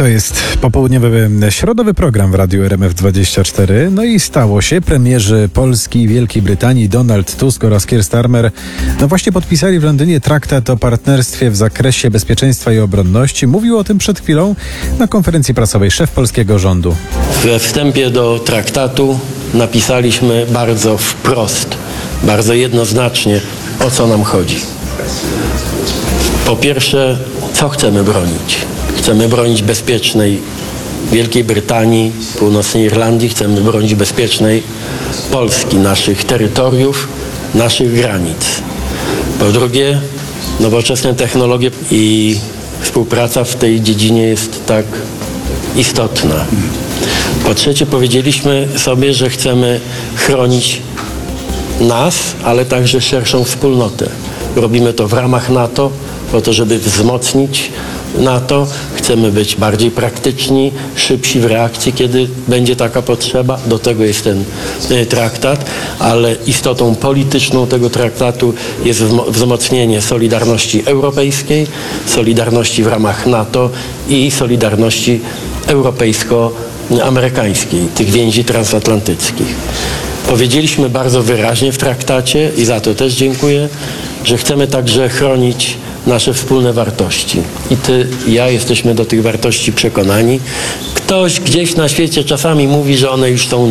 jest popołudniowy, środowy program w Radiu RMF24. No i stało się. Premierzy Polski i Wielkiej Brytanii Donald Tusk oraz Keir Starmer właśnie podpisali w Londynie traktat o partnerstwie w zakresie bezpieczeństwa i obronności. Mówił o tym przed chwilą na konferencji prasowej szef polskiego rządu. We wstępie do traktatu napisaliśmy bardzo wprost, bardzo jednoznacznie, o co nam chodzi. Po pierwsze, co chcemy bronić? Chcemy bronić bezpiecznej Wielkiej Brytanii, Północnej Irlandii, chcemy bronić bezpiecznej Polski, naszych terytoriów, naszych granic. Po drugie, nowoczesne technologie i współpraca w tej dziedzinie jest tak istotna. Po trzecie, powiedzieliśmy sobie, że chcemy chronić nas, ale także szerszą wspólnotę. Robimy to w ramach NATO, po to, żeby wzmocnić NATO. Chcemy być bardziej praktyczni, szybsi w reakcji, kiedy będzie taka potrzeba. Do tego jest ten traktat, ale istotą polityczną tego traktatu jest wzmocnienie solidarności europejskiej, solidarności w ramach NATO i solidarności europejsko-amerykańskiej, tych więzi transatlantyckich. Powiedzieliśmy bardzo wyraźnie w traktacie i za to też dziękuję, że chcemy także chronić nasze wspólne wartości. I ty, i ja jesteśmy do tych wartości przekonani. Ktoś gdzieś na świecie czasami mówi, że one już są